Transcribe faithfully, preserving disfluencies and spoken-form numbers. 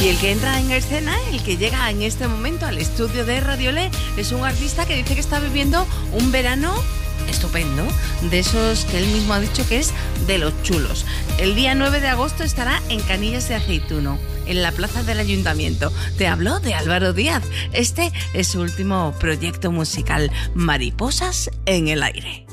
Y el que entra en escena, el que llega en este momento al estudio de Radiolé, es un artista que dice que está viviendo un verano estupendo, de esos que él mismo ha dicho que es de los chulos. El día nueve de agosto estará en Canillas de Aceituno, en la plaza del Ayuntamiento. Te habló de Álvaro Díaz. Este es su último proyecto musical, Mariposas en el aire.